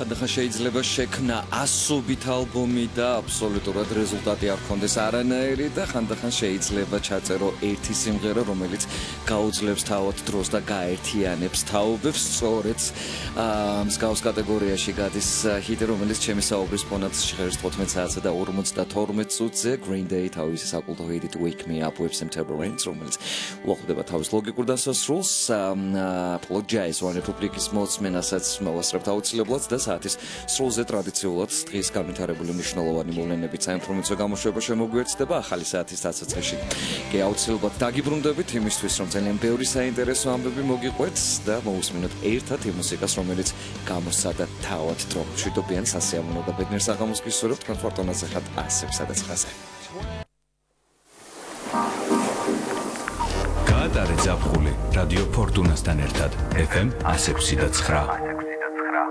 ხანდახან შეიძლება შექმნა ასობით ალბომი და აბსოლუტურად რეზულტატი არ ქონდეს არანაირი და ხანდახან შეიძლება ჩაწერო ერთი სიმღერა, რომელიც გაუძლებს თავად დროს და გაერთიანებს თაობებს. სწორედ მსგავს კატეგორიაში გადის ჰიტი, რომელიც ჩემი საუბრის ფონად ჟღერს 14 საათსა და 52 წუთზე. Green Day თავისი საკულტო ჰიტით Wake Me Up with September Rain, რომელიც უახლოვდება თავის ლოგიკურ დასასრულს. Apologize One Republic-ის მოსმენასაც მოვასწრებთ აუცილებლად და საათის სრულზე ტრადიციულად დღის განვითარებული მნიშვნელოვანი მოვლენებით საინფორმაციო გამოშვება შემოგვიერთდება ახალი საათის დასაწყისში. კი აუცილებლად დაგიბრუნდებით იმისთვის, რომ ძალიან ბევრი საინტერესო ამბები მოგიყვეთ და მოусმინოთ ერთად იმ მუსიკას, რომელიც გამოსცა და თავად მშვიდობიან სასიამოვნო და ბედნიერ საღამოს გისურვებთ თქვენ ფორტუნაზე ხართ 100-ზე და 9-ზე. გაატარეთ ზაფხული რადიო ფორტუნასთან ერთად FM 100-და 9.